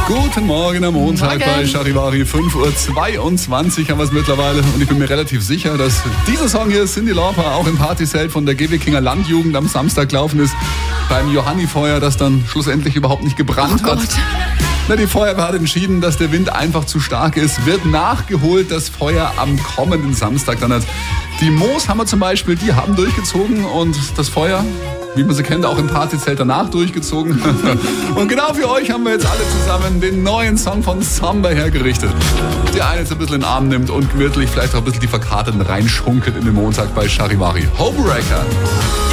Guten Morgen am Montag bei Charivari, 5.22 Uhr haben wir es mittlerweile. Und ich bin mir relativ sicher, dass dieser Song hier, Cyndi Lauper, auch im Partyzelt von der GW-Kinger Landjugend am Samstag gelaufen ist. Beim Johannifeuer, das dann schlussendlich überhaupt nicht gebrannt hat. Na, die Feuerwehr hat entschieden, dass der Wind einfach zu stark ist. Wird nachgeholt, das Feuer am kommenden Samstag dann hat. Die Mooshammer zum Beispiel, die haben durchgezogen und das Feuer, wie man sie kennt, auch im Partyzelt danach durchgezogen. Und genau für euch haben wir jetzt alle zusammen den neuen Song von Samba hergerichtet. Der eine jetzt ein bisschen in den Arm nimmt und gemütlich vielleicht auch ein bisschen die Verkarteten reinschunkelt in den Montag bei Charivari. Homewrecker.